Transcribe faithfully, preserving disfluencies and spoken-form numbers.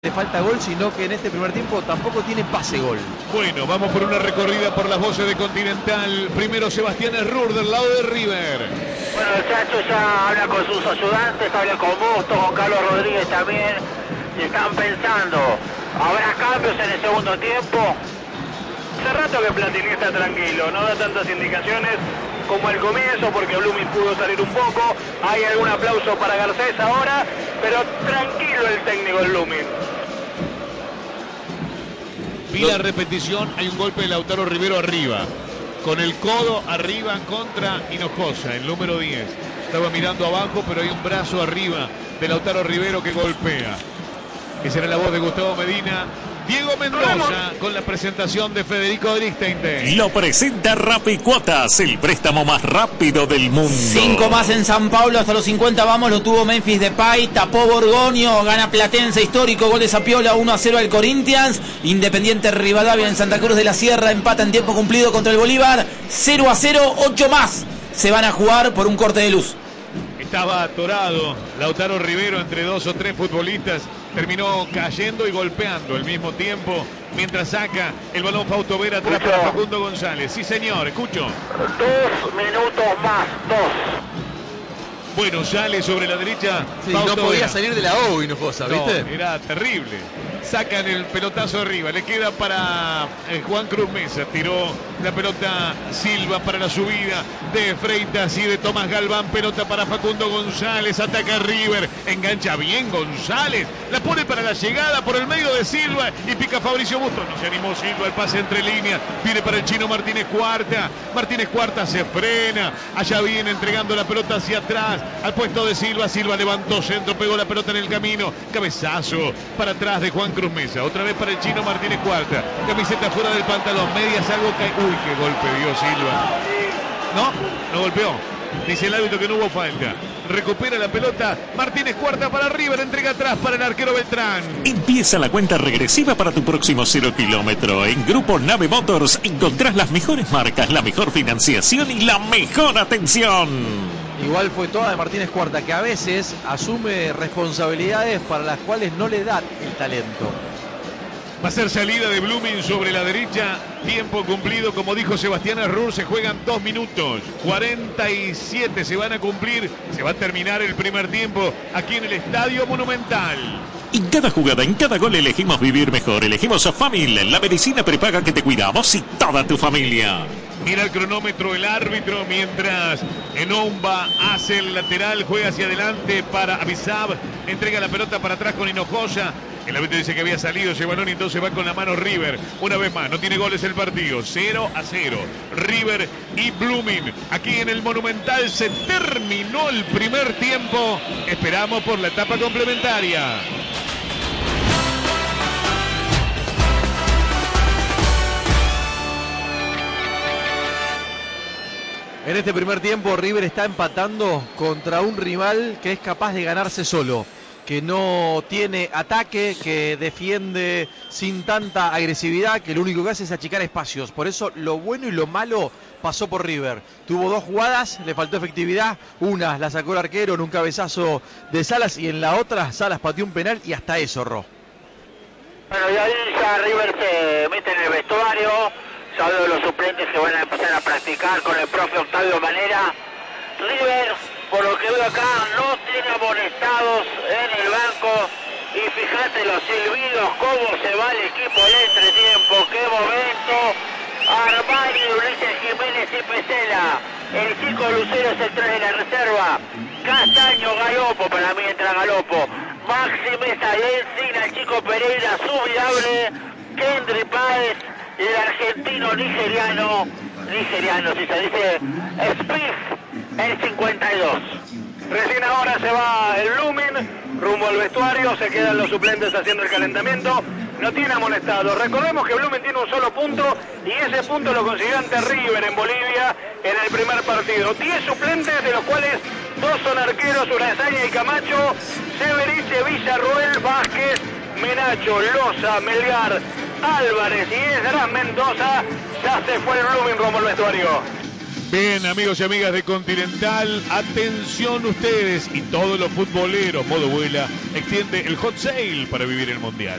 le falta gol, sino que en este primer tiempo tampoco tiene pase-gol. Bueno, vamos por una recorrida por las voces de Continental. Primero Sebastián Errur del lado de River. Bueno, el Chacho ya habla con sus ayudantes, habla con Busto, con Carlos Rodríguez también. Y están pensando, ¿habrá cambios en el segundo tiempo? Hace rato que Platini está tranquilo, no da tantas indicaciones como al comienzo, porque Blooming pudo salir un poco. Hay algún aplauso para Garcés ahora, pero tranquilo el técnico Blooming. Vi la repetición, hay un golpe de Lautaro Rivero arriba, con el codo arriba contra Hinojosa, el número diez. Estaba mirando abajo, pero hay un brazo arriba de Lautaro Rivero que golpea. Esa era la voz de Gustavo Medina. Diego Mendoza con la presentación de Federico Dristein. Lo presenta Rapicuotas, el préstamo más rápido del mundo. Cinco más en San Pablo, hasta los cincuenta vamos, lo tuvo Memphis Depay, tapó Borgoño, gana Platense histórico, gol de Zapiola, uno a cero al Corinthians. Independiente Rivadavia en Santa Cruz de la Sierra, empata en tiempo cumplido contra el Bolívar, cero a cero, ocho más se van a jugar por un corte de luz. Estaba atorado Lautaro Rivero entre dos o tres futbolistas, terminó cayendo y golpeando al mismo tiempo mientras saca el balón Fausto Vera atrás para Facundo González. Sí, señor, escucho. Dos minutos más, dos. Bueno, sale sobre la derecha. Sí, Fausto no podía Vera. salir de la O, Hinojosa, ¿viste? No, era terrible. Sacan el pelotazo arriba, le queda para eh, Juan Cruz Mesa, tiró la pelota Silva para la subida de Freitas y de Tomás Galván, pelota para Facundo González, ataca River, engancha bien González, la pone para la llegada por el medio de Silva y pica Fabricio Busto, no se animó Silva, el pase entre líneas, viene para el chino Martínez Cuarta, Martínez Cuarta se frena, allá viene entregando la pelota hacia atrás, al puesto de Silva, Silva levantó centro, pegó la pelota en el camino, cabezazo para atrás de Juan Cruz Mesa, otra vez para el chino Martínez Cuarta, camiseta fuera del pantalón, medias algo que... Uy, qué golpe dio Silva. No, no golpeó. Dice el árbitro que no hubo falta. Recupera la pelota Martínez Cuarta para River, entrega atrás para el arquero Beltrán. Empieza la cuenta regresiva para tu próximo cero kilómetro. En Grupo Nave Motors encontrás las mejores marcas, la mejor financiación y la mejor atención. Igual fue toda de Martínez Cuarta, que a veces asume responsabilidades para las cuales no le da el talento. Va a ser salida de Blooming sobre la derecha, tiempo cumplido, como dijo Sebastián Errur, se juegan dos minutos, cuarenta y siete se van a cumplir, se va a terminar el primer tiempo aquí en el Estadio Monumental. En cada jugada, en cada gol elegimos vivir mejor, elegimos a Famil, la medicina prepaga que te cuidamos y toda tu familia. Mira el cronómetro el árbitro mientras Enomba hace el lateral, juega hacia adelante para Abisab, entrega la pelota para atrás con Hinojosa. El árbitro dice que había salido ese balón y entonces va con la mano River. Una vez más, no tiene goles el partido. cero a cero. River y Blooming. Aquí en el Monumental se terminó el primer tiempo. Esperamos por la etapa complementaria. En este primer tiempo River está empatando contra un rival que es capaz de ganarse solo, que no tiene ataque, que defiende sin tanta agresividad, que lo único que hace es achicar espacios. Por eso lo bueno y lo malo pasó por River. Tuvo dos jugadas, le faltó efectividad. Una la sacó el arquero en un cabezazo de Salas y en la otra Salas pateó un penal y hasta eso erró. Bueno, y ahí ya River se mete en el vestuario. Ya veo los suplentes que van a empezar a practicar con el profe Octavio Manera. River, por lo que veo acá, no tiene amonestados en el banco. Y fíjate los silbidos, cómo se va el equipo el entretiempo. ¡Qué momento! Armani, Ulises Jiménez y Pesela. El chico Lucero es el tres de la reserva. Castaño, Galopo, para mí entra Galopo. Maxi Mesa y Encina, el chico Pereira, Subidable. Kendry Páez, el argentino nigeriano. Nigeriano, si se dice Spiff, el cincuenta y dos. Recién ahora se va el Blooming rumbo al vestuario, se quedan los suplentes haciendo el calentamiento. No tiene amonestado. Recordemos que Blooming tiene un solo punto y ese punto lo consiguió ante River en Bolivia en el primer partido. diez suplentes, de los cuales dos son arqueros, Urazaña y Camacho, Severiche, Villarruel, Vázquez, Menacho, Loza, Melgar, Álvarez y Esdras Mendoza. Ya se fue el Blooming rumbo al vestuario. Bien, amigos y amigas de Continental, atención ustedes y todos los futboleros. Modo Vuela extiende el hot sale para vivir el Mundial.